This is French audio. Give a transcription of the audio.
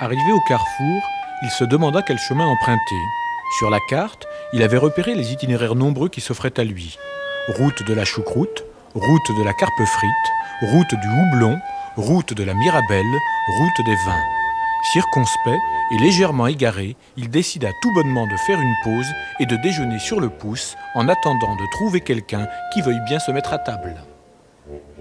Arrivé au carrefour, il se demanda quel chemin emprunter. Sur la carte, il avait repéré les itinéraires nombreux qui s'offraient à lui. Route de la choucroute, route de la carpe frite, route du houblon, route de la mirabelle, route des vins. Circonspect et légèrement égaré, il décida tout bonnement de faire une pause et de déjeuner sur le pouce en attendant de trouver quelqu'un qui veuille bien se mettre à table.